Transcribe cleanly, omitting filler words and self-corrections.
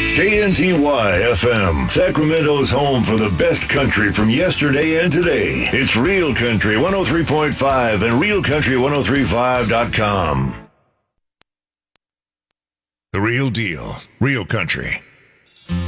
KNTY FM, Sacramento's home for the best country from yesterday and today. It's Real Country 103.5 and RealCountry1035.com. The real deal, real country.